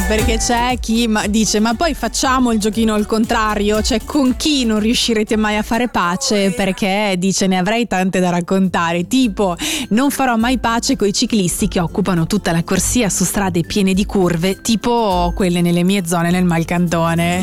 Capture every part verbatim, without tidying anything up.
perché c'è chi ma dice ma poi facciamo il giochino al contrario, cioè con chi non riuscirete mai a fare pace, perché dice ne avrei tante da raccontare, tipo non farò mai pace coi ciclisti che occupano tutta la corsia su strade piene di curve, tipo quelle nelle mie zone nel Malcantone.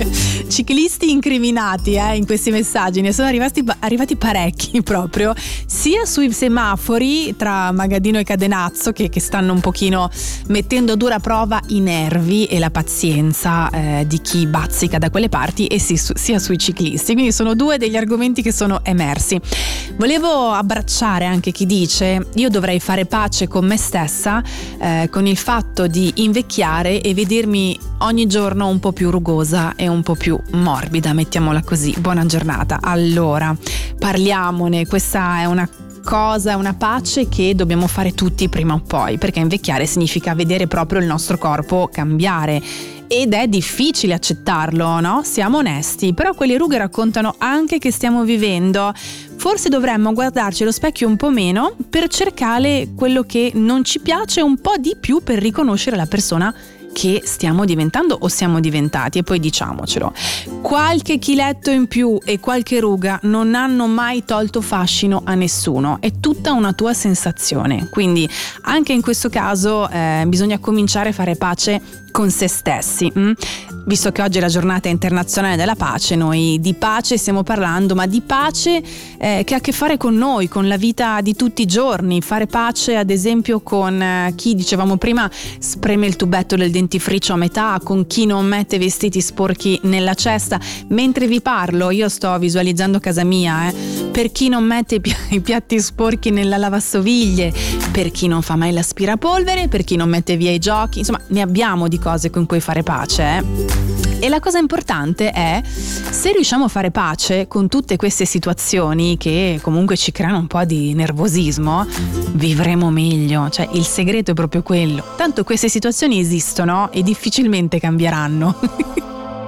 Ciclisti incriminati eh, in questi messaggi, ne sono arrivati, arrivati parecchi proprio, sia sui semafori tra Magadino e Cadenazzo che, che stanno un pochino mettendo a dura prova i nervi e la pazienza eh, di chi bazzica da quelle parti, e sì, su, sia sui ciclisti. Quindi sono due degli argomenti che sono emersi. Volevo abbracciare anche chi dice io dovrei fare pace con me stessa, eh, con il fatto di invecchiare e vedermi ogni giorno un po' più rugosa e un po' più morbida, mettiamola così. Buona giornata. Allora, parliamone, questa è una cosa, è una pace che dobbiamo fare tutti prima o poi, perché invecchiare significa vedere proprio il nostro corpo cambiare ed è difficile accettarlo, no? Siamo onesti, però quelle rughe raccontano anche che stiamo vivendo. Forse dovremmo guardarci allo specchio un po' meno per cercare quello che non ci piace un po' di più, per riconoscere la persona che stiamo diventando o siamo diventati. E poi diciamocelo, qualche chiletto in più e qualche ruga non hanno mai tolto fascino a nessuno, è tutta una tua sensazione, quindi anche in questo caso eh, bisogna cominciare a fare pace con se stessi. mm? Visto che oggi è la giornata internazionale della pace, noi di pace stiamo parlando, ma di pace eh, che ha a che fare con noi, con la vita di tutti i giorni. Fare pace ad esempio con eh, chi, dicevamo prima, spreme il tubetto del dentifricio a metà, con chi non mette vestiti sporchi nella cesta. Mentre vi parlo io sto visualizzando casa mia, eh, per chi non mette i, pi- i piatti sporchi nella lavastoviglie, per chi non fa mai l'aspirapolvere, per chi non mette via i giochi, insomma ne abbiamo di cose con cui fare pace, eh. E la cosa importante è, se riusciamo a fare pace con tutte queste situazioni che comunque ci creano un po' di nervosismo, vivremo meglio. Cioè il segreto è proprio quello. Tanto queste situazioni esistono e difficilmente cambieranno.